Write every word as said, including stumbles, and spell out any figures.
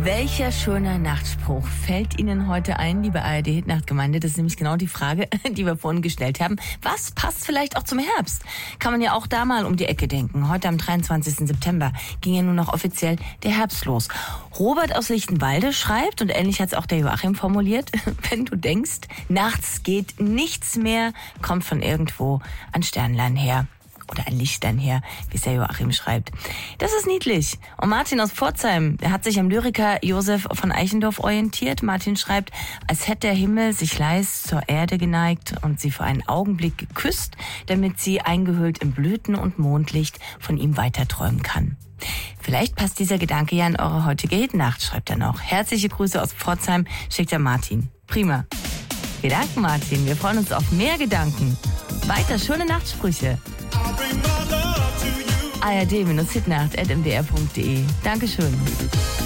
Welcher schöner Nachtspruch fällt Ihnen heute ein, liebe A R D-Hitnachtgemeinde? Das ist nämlich genau die Frage, die wir vorhin gestellt haben. Was passt vielleicht auch zum Herbst? Kann man ja auch da mal um die Ecke denken. Heute am dreiundzwanzigsten September ging ja nun noch offiziell der Herbst los. Robert aus Lichtenwalde schreibt, und ähnlich hat es auch der Joachim formuliert, wenn du denkst, nachts geht nichts mehr, kommt von irgendwo ein Sternlein her. Oder ein Lichtlein her, wie es der Joachim schreibt. Das ist niedlich. Und Martin aus Pforzheim, der hat sich am Lyriker Josef von Eichendorff orientiert. Martin schreibt, als hätte der Himmel sich leis zur Erde geneigt und sie für einen Augenblick geküsst, damit sie eingehüllt im Blüten- und Mondlicht von ihm weiterträumen kann. Vielleicht passt dieser Gedanke ja in eure heutige Hitnacht, schreibt er noch. Herzliche Grüße aus Pforzheim, schickt der Martin. Prima. Wir danken Martin, wir freuen uns auf mehr Gedanken. Weiter schöne Nachtsprüche. A R D-Hitnacht at m d r punkt d e. Dankeschön.